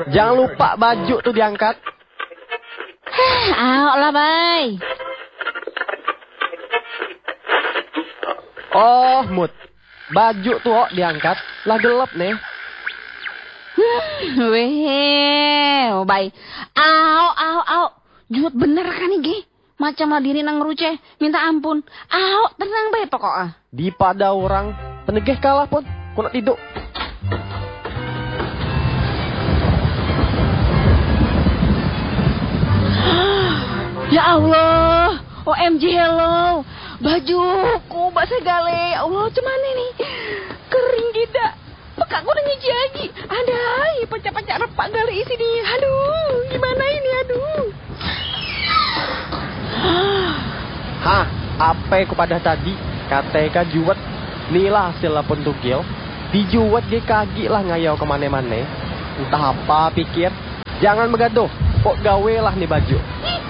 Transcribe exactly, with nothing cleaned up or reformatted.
Jangan lupa baju tuh diangkat. Ah, lah, bay. Oh, Mut. Baju tuh oh, diangkat. Lah gelap nih. Weh, oh, bay. Au, au, au. Juut bener kan nih, macam lah diri nang ngeruceh. Minta ampun. Au, tenang bay pokoknya. Di pada orang penegeh kalah pun. Kau nak tidur. Ya Allah, O M G hello, bajuku bak segale, ya Allah cuman ini kering kita, pekak gue udah ngejagi, ada pecah-pecah repak gale isi dia, aduh gimana ini aduh. Hah, apa ku pada tadi kateka juwet, nilah hasil lapun tugil, dijuwet dia kaki lah ngayau kemana-mana, entah apa pikir, jangan begaduh, kok gawe lah nih baju.